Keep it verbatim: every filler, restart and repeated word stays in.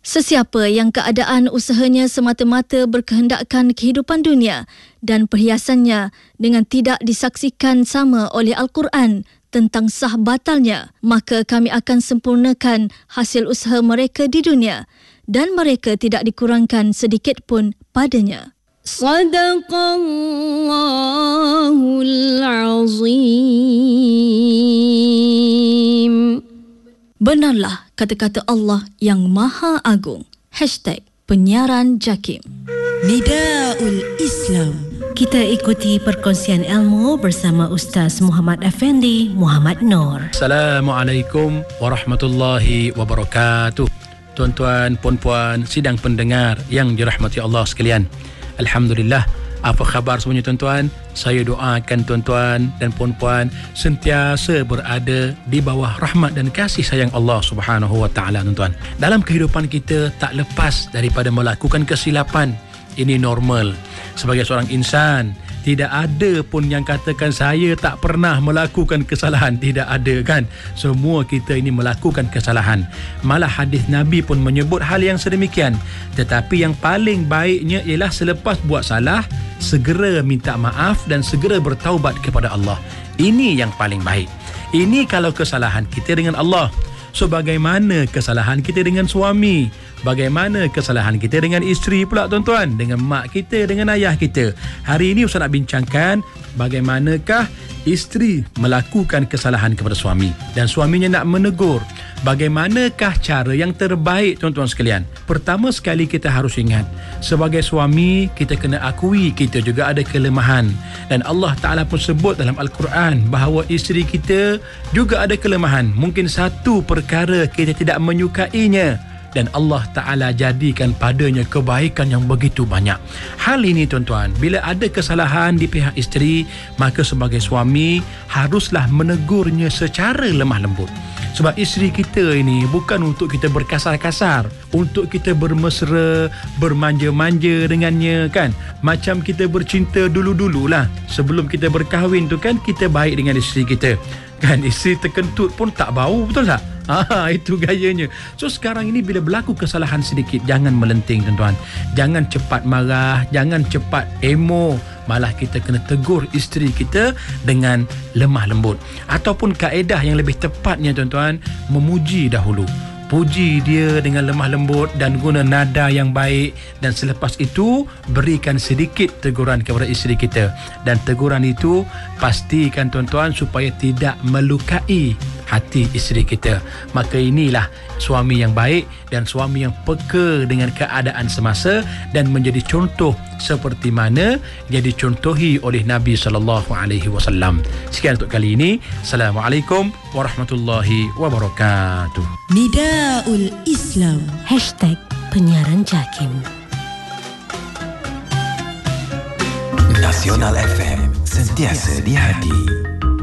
Sesiapa yang keadaan usahanya semata-mata berkehendakkan kehidupan dunia dan perhiasannya dengan tidak disaksikan sama oleh Al-Quran tentang sah batalnya, maka kami akan sempurnakan hasil usaha mereka di dunia dan mereka tidak dikurangkan sedikit pun padanya. Sadaqallahul Azim. Benarlah kata-kata Allah yang Maha Agung. Hashtag Penyiaran Jakim. Nidaul Islam. Kita ikuti perkongsian ilmu bersama Ustaz Muhammad Effendi Muhammad Noor. Assalamualaikum warahmatullahi wabarakatuh. Tuan-tuan, puan-puan, sidang pendengar yang dirahmati Allah sekalian. Alhamdulillah. Apa khabar semuanya tuan-tuan? Saya doakan tuan-tuan dan puan-puan sentiasa berada di bawah rahmat dan kasih sayang Allah Subhanahu wa taala tuan-tuan. Dalam kehidupan kita tak lepas daripada melakukan kesilapan. Ini normal. Sebagai seorang insan, tidak ada pun yang katakan saya tak pernah melakukan kesalahan. Tidak ada kan? Semua kita ini melakukan kesalahan. Malah hadis Nabi pun menyebut hal yang sedemikian. Tetapi yang paling baiknya ialah selepas buat salah, segera minta maaf dan segera bertaubat kepada Allah. Ini yang paling baik. Ini kalau kesalahan kita dengan Allah. So bagaimana kesalahan kita dengan suami? Bagaimana kesalahan kita dengan isteri pula tuan-tuan? Dengan mak kita, dengan ayah kita. Hari ini Ustaz nak bincangkan bagaimanakah isteri melakukan kesalahan kepada suami dan suaminya nak menegur. Bagaimanakah cara yang terbaik tuan-tuan sekalian? Pertama sekali kita harus ingat, sebagai suami kita kena akui kita juga ada kelemahan. Dan Allah Ta'ala pun sebut dalam Al-Quran bahawa isteri kita juga ada kelemahan. Mungkin satu perkara kita tidak menyukainya dan Allah Ta'ala jadikan padanya kebaikan yang begitu banyak. Hal ini tuan-tuan, bila ada kesalahan di pihak isteri, maka sebagai suami haruslah menegurnya secara lemah lembut. Sebab isteri kita ini bukan untuk kita berkasar-kasar, untuk kita bermesra, bermanja-manja dengannya kan. Macam kita bercinta dulu-dululah. Sebelum kita berkahwin tu kan, kita baik dengan isteri kita. Kan, isteri terkentut pun tak bau, betul tak? Ah, itu gayanya. So sekarang ini bila berlaku kesalahan sedikit, jangan melenting tuan-tuan. Jangan cepat marah, jangan cepat emo. Malah kita kena tegur isteri kita dengan lemah lembut. Ataupun kaedah yang lebih tepatnya tuan-tuan, memuji dahulu. Puji dia dengan lemah lembut dan guna nada yang baik, dan selepas itu berikan sedikit teguran kepada isteri kita. Dan teguran itu pastikan tuan-tuan supaya tidak melukai hati isteri kita. Maka inilah suami yang baik dan suami yang peka dengan keadaan semasa dan menjadi contoh seperti mana yang dicontohi oleh Nabi sallallahu alaihi wasallam. Sekian untuk kali ini. Assalamualaikum warahmatullahi wabarakatuh. Nidaul Islam. Hashtag Penyiaran Jakim. Nasional F M, sentiasa di hati.